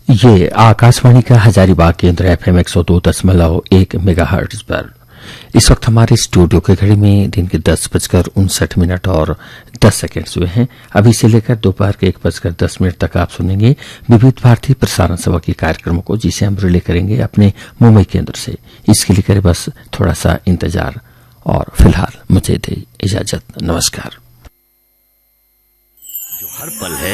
ये आकाशवाणी का हजारीबाग केंद्र एफएम 102.1 मेगाहर्ट्ज पर इस वक्त हमारे स्टूडियो के घड़ी में दिन के 10:59 और 10 सेकेंड हुए हैं। अभी से लेकर दोपहर के 1:10 तक आप सुनेंगे विविध भारतीय प्रसारण सेवा के कार्यक्रमों को, जिसे हम रिले करेंगे अपने मुंबई केंद्र से। इसके लिए करें बस थोड़ा सा इंतजार और फिलहाल मुझे दे इजाजत। नमस्कार। जो हर पल है